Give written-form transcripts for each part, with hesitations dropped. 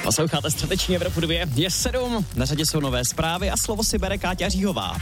Posloucháte středeční Evropu 2, je 7, na řadě jsou nové zprávy a slovo si bere Káťa Říhová.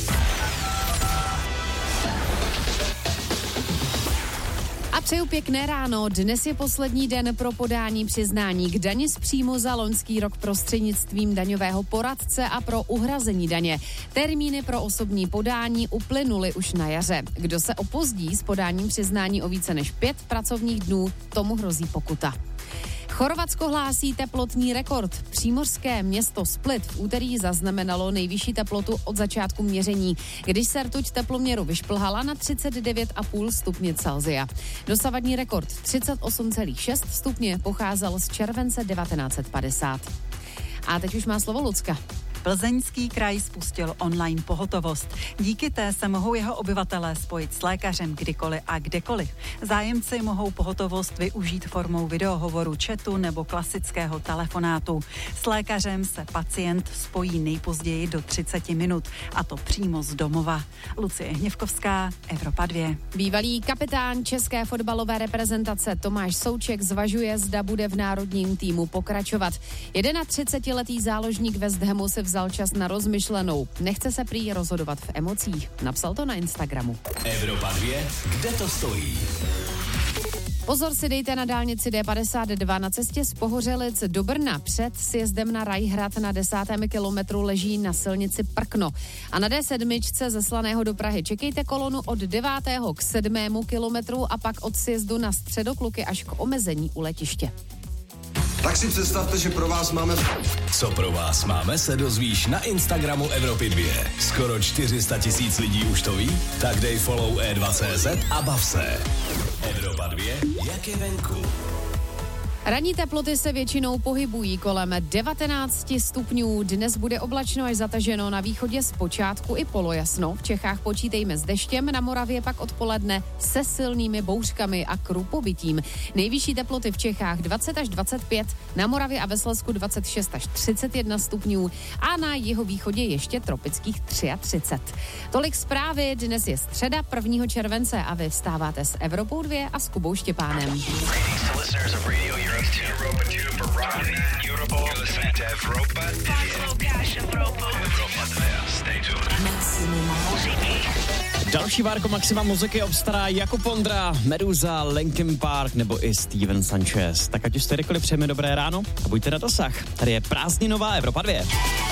A přeju pěkné ráno. Dnes je poslední den pro podání přiznání k dani z příjmu za loňský rok prostřednictvím daňového poradce a pro uhrazení daně. Termíny pro osobní podání uplynuly už na jaře. Kdo se opozdí s podáním přiznání o více než 5 pracovních dnů, tomu hrozí pokuta. Chorvatsko hlásí teplotní rekord. Přímořské město Split v úterý zaznamenalo nejvyšší teplotu od začátku měření, když se rtuť teploměru vyšplhala na 39,5 stupně Celsia. Dosavadní rekord 38,6 stupně pocházel z července 1950. A teď už má slovo Lucka. Plzeňský kraj spustil online pohotovost. Díky té se mohou jeho obyvatelé spojit s lékařem kdykoliv a kdekoliv. Zájemci mohou pohotovost využít formou videohovoru, chatu nebo klasického telefonátu. S lékařem se pacient spojí nejpozději do 30 minut, a to přímo z domova. Lucie Hněvkovská, Evropa 2. Bývalý kapitán české fotbalové reprezentace Tomáš Souček zvažuje, zda bude v národním týmu pokračovat. 31letý záložník West Hamu se vzal čas na rozmyšlenou. Nechce se prý rozhodovat v emocích. Napsal to na Instagramu. Evropa 2, kde to stojí? Pozor si dejte na dálnici D52 na cestě z Pohořelic do Brna. Před sjezdem na Rajhrad na 10. kilometru leží na silnici Prkno. A na D7 ze Slaného do Prahy čekejte kolonu od 9. k 7. kilometru a pak od sjezdu na Středokluky až k omezení u letiště. Tak si představte, že pro vás máme... Co pro vás máme, se dozvíš na Instagramu Evropy 2. Skoro 400 000 lidí už to ví? Tak dej follow E2.cz a bav se. Evropa 2, jak je venku? Ranní teploty se většinou pohybují kolem 19 stupňů. Dnes bude oblačno až zataženo, na východě zpočátku i polojasno. V Čechách počítejme s deštěm, na Moravě pak odpoledne se silnými bouřkami a krupobytím. Nejvyšší teploty v Čechách 20 až 25, na Moravě a ve Slezsku 26 až 31 stupňů a na jihovýchodě ještě tropických 33. Tolik zprávy, dnes je středa 1. července a vy vstáváte s Evropou 2 a s Kubou Štěpánem. Europa 2 for Rodney. Europa, you're listening to Evropa 2. Evropa 2, stay tuned. Další várko maxima muziky obstará Jakub Ondra, Meduza, Linkin Park nebo i Steven Sanchez. Tak ať už jste kdykoliv přejeme dobré ráno a buďte na dosah. Tady je prázdninová Evropa 2.